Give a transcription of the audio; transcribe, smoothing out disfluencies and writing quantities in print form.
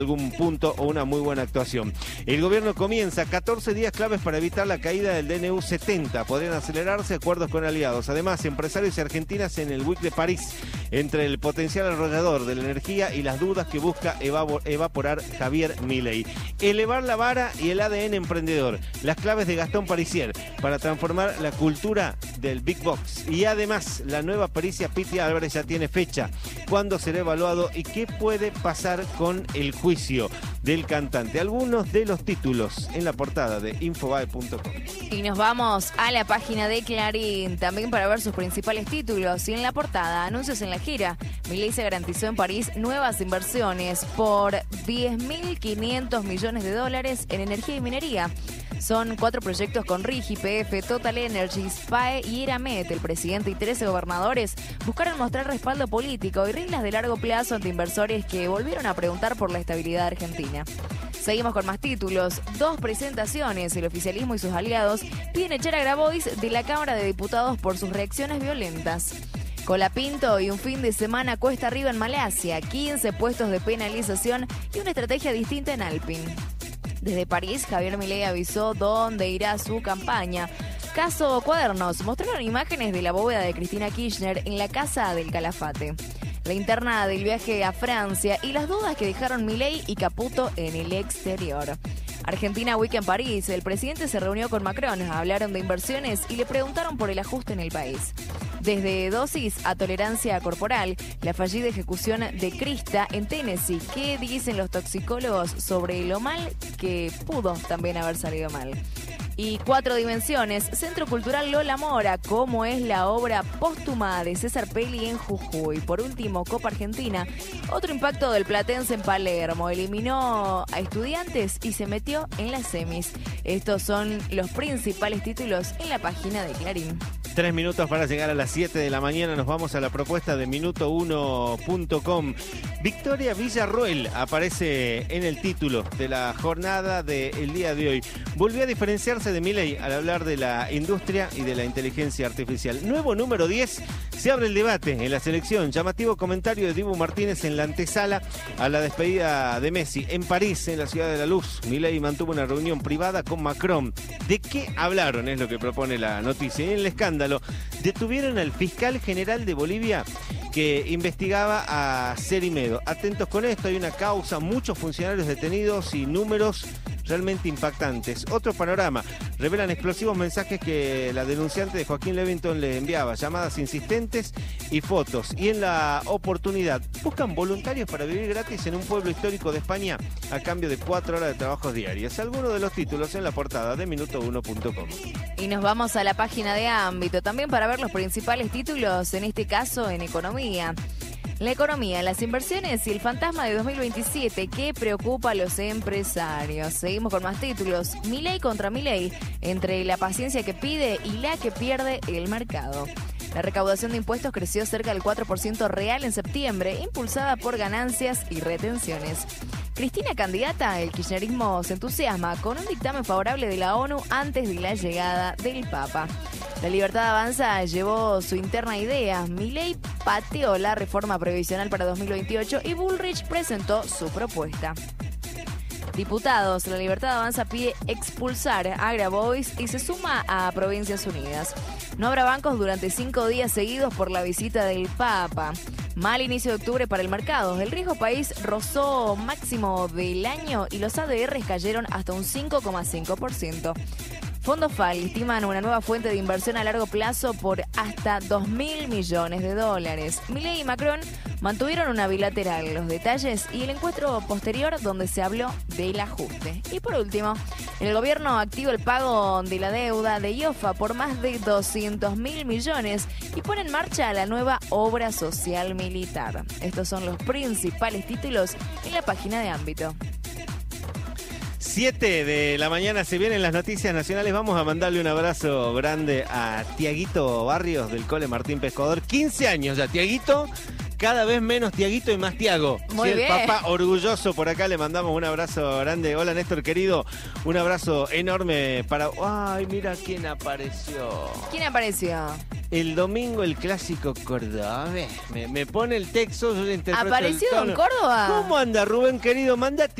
algún punto o una muy buena actuación. El gobierno comienza 14 días claves para evitar la caída del DNU 70. Podrían acelerarse acuerdos con aliados. Además, empresarios y argentinas en el WIC de París, entre el potencial arrollador de la energía y las dudas que busca evaporar Javier Milei. Elevar la vara y el ADN emprendedor. Las claves de Gastón Parisier para transformar la cultura del Big Box. Y además, la nueva pericia Piti Álvarez ya tiene fecha. ¿Cuándo será evaluado y qué puede pasar con el juicio del cantante? Algunos de los títulos en la portada de Infobae.com. Y nos vamos a la página de Clarín, también para ver sus principales títulos. Y en la portada, anuncios en la gira. Milei se garantizó en París nuevas inversiones por 10.500 millones de dólares en energía y minería. Son 4 proyectos con RIGI, YPF, Total Energies, PAE y Eramet. El presidente y 13 gobernadores buscaron mostrar respaldo político y reglas de largo plazo ante inversores que volvieron a preguntar por la estabilidad argentina. Seguimos con más títulos. 2 presentaciones. El oficialismo y sus aliados piden echar a Grabois de la Cámara de Diputados por sus reacciones violentas. Colapinto y un fin de semana cuesta arriba en Malasia. 15 puestos de penalización y una estrategia distinta en Alpine. Desde París, Javier Milei avisó dónde irá su campaña. Caso Cuadernos, mostraron imágenes de la bóveda de Cristina Kirchner en la Casa del Calafate. La interna del viaje a Francia y las dudas que dejaron Milei y Caputo en el exterior. Argentina Week en París, el presidente se reunió con Macron, hablaron de inversiones y le preguntaron por el ajuste en el país. Desde dosis a tolerancia corporal, la fallida ejecución de Krista en Tennessee. ¿Qué dicen los toxicólogos sobre lo mal que pudo también haber salido mal? Y 4 dimensiones, Centro Cultural Lola Mora, cómo es la obra póstuma de César Pelli en Jujuy. Por último, Copa Argentina, otro impacto del Platense en Palermo, eliminó a Estudiantes y se metió en las semis. Estos son los principales títulos en la página de Clarín. 3 minutos para llegar a las 7 de la mañana. Nos vamos a la propuesta de Minuto1.com. Victoria Villarroel aparece en el título de la jornada del día de hoy. Volvió a diferenciarse de Milei al hablar de la industria y de la inteligencia artificial. Nuevo número 10. Se abre el debate en la selección. Llamativo comentario de Dibu Martínez en la antesala a la despedida de Messi. En París, en la Ciudad de la Luz, Milei mantuvo una reunión privada con Macron. ¿De qué hablaron? Es lo que propone la noticia. Y en el escándalo, detuvieron al fiscal general de Bolivia que investigaba a Cerimedo. Atentos con esto, hay una causa, muchos funcionarios detenidos y números realmente impactantes. Otro panorama, revelan explosivos mensajes que la denunciante de Joaquín Levington le enviaba, llamadas insistentes y fotos. Y en La Oportunidad, buscan voluntarios para vivir gratis en un pueblo histórico de España a cambio de 4 horas de trabajos diarios. Algunos de los títulos en la portada de Minuto1.com. Y nos vamos a la página de Ámbito, también para ver los principales títulos, en este caso en economía. La economía, las inversiones y el fantasma de 2027 que preocupa a los empresarios. Seguimos con más títulos. Milei contra Milei, entre la paciencia que pide y la que pierde el mercado. La recaudación de impuestos creció cerca del 4% real en septiembre, impulsada por ganancias y retenciones. Cristina candidata, el kirchnerismo se entusiasma con un dictamen favorable de la ONU antes de la llegada del Papa. La Libertad Avanza llevó su interna idea. Milei pateó la reforma previsional para 2028 y Bullrich presentó su propuesta. Diputados, la Libertad Avanza pide expulsar a Grabois y se suma a Provincias Unidas. No habrá bancos durante 5 días seguidos por la visita del Papa. Mal inicio de octubre para el mercado. El riesgo país rozó máximo del año y los ADRs cayeron hasta un 5,5%. Fondos FAL estiman una nueva fuente de inversión a largo plazo por hasta 2.000 millones de dólares. Milei y Macron mantuvieron una bilateral, los detalles y el encuentro posterior donde se habló del ajuste. Y por último, el gobierno activa el pago de la deuda de IOFA por más de 200.000 millones y pone en marcha la nueva obra social militar. Estos son los principales títulos en la página de Ámbito. 7 de la mañana se vienen las noticias nacionales. Vamos a mandarle un abrazo grande a Tiaguito Barrios del Cole Martín Pescador. 15 años ya, Tiaguito. Cada vez menos Tiaguito y más Tiago. Muy bien. El papá orgulloso por acá, le mandamos un abrazo grande. Hola Néstor querido, un abrazo enorme para... Ay, mira quién apareció. ¿Quién apareció? El domingo el clásico cordobés. Me pone el texto, yo le interpreto ¿Apareció el tono. en Córdoba? ¿Cómo anda, Rubén, querido? Mandate